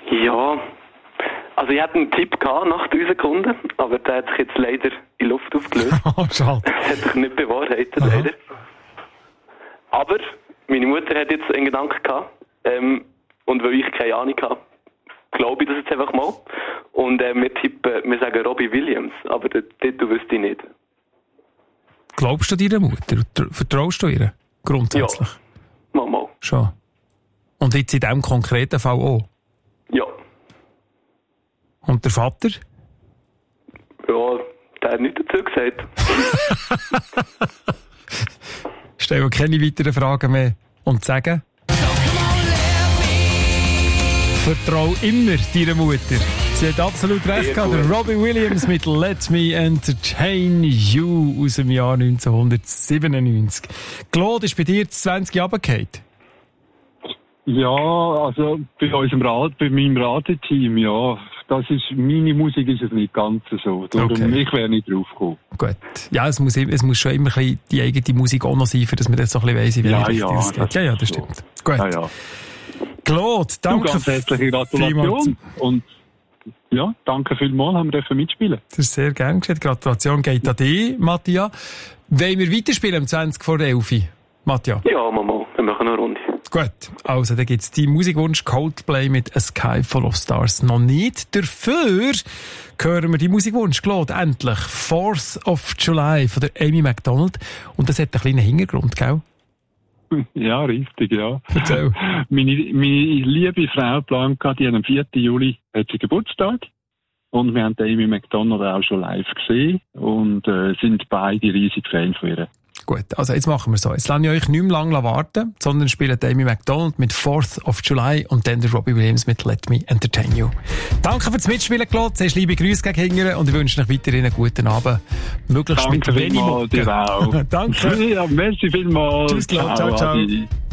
Ja, also ich hatte einen Tipp gehabt nach 3 Sekunden, aber der hat sich jetzt leider in Luft aufgelöst. Oh, schade. Das hat sich nicht bewahrheitet, leider. Aber meine Mutter hat jetzt einen Gedanken gehabt, und weil ich keine Ahnung habe, glaube ich das jetzt einfach mal. Und wir sagen Robbie Williams, aber den Titel wüsste ich nicht. Glaubst du deiner Mutter? Vertraust du ihr? Grundsätzlich? Ja, mal. Schon. Und jetzt in diesem konkreten Fall auch? Ja. Und der Vater? Ja, der hat nichts dazu gesagt. Stellen wir keine weiteren Fragen mehr. Und sagen? Vertrau immer deiner Mutter. Sie hat absolut recht gehabt. Robbie Williams mit Let Me Entertain You aus dem Jahr 1997. Claude, ist bei dir 20 runtergefallen? Ja, also bei meinem Rateteam, ja. Meine Musik ist es nicht ganz so. Okay. Ich wäre nicht drauf gekommen. Gut. Ja, es muss schon immer ein bisschen die eigene Musik auch noch sein, für dass man das so ein bisschen weiss, wie es geht. Ja, das stimmt. Gut. Ja. Claude, danke. Ganz herzliche Gratulation. Und ja, danke vielmals, haben wir mitspielen. Das ist sehr gern geschehen. Gratulation geht an dich, Mattia. Wollen wir weiterspielen um 20 vor 11? Mattia? Ja, Mama, wir machen eine Runde. Gut, also dann gibt's die Musikwunsch Coldplay mit A Sky Full of Stars noch nicht. Dafür hören wir die Musikwunsch, Claude, endlich 4th of July von der Amy Macdonald. Und das hat einen kleinen Hintergrund, gell? Ja, richtig, ja. Erzähl. Meine liebe Frau Blanca, die am 4. Juli hat sie Geburtstag. Und wir haben Amy Macdonald auch schon live gesehen und sind beide riesig Fans von ihr. Gut, also jetzt machen wir so. Jetzt lasse ich euch nicht mehr lange warten, sondern spielt Amy Macdonald mit 4th of July und dann der Robbie Williams mit Let Me Entertain You. Danke fürs Mitspielen, Claude. Zuerst liebe Grüße gegen Hingern und ich wünsche euch weiterhin einen guten Abend. Möglichst Danke mit wenig Mucke. dir auch. Danke. Ja, merci vielmals. Tschüss, Claude. Ciao, ciao.